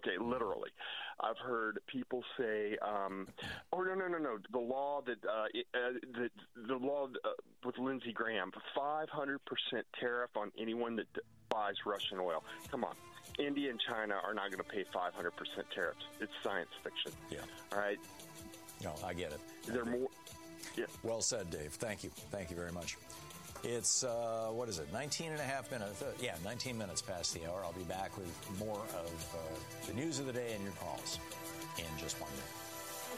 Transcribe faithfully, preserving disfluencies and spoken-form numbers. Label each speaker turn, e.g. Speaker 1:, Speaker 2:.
Speaker 1: Okay, literally. I've heard people say, um, "Oh no, no, no, no!" The law that uh, it, uh, the the law uh, with Lindsey Graham, five hundred percent tariff on anyone that buys Russian oil. Come on, India and China are not going to pay five hundred percent tariffs. It's science fiction.
Speaker 2: Yeah.
Speaker 1: All right.
Speaker 2: No, I get it.
Speaker 1: They're more. Yeah.
Speaker 2: Well said, Dave. Thank you. Thank you very much. It's, uh, what is it, nineteen and a half minutes? Uh, yeah, nineteen minutes past the hour. I'll be back with more of uh, the news of the day and your calls in just one minute.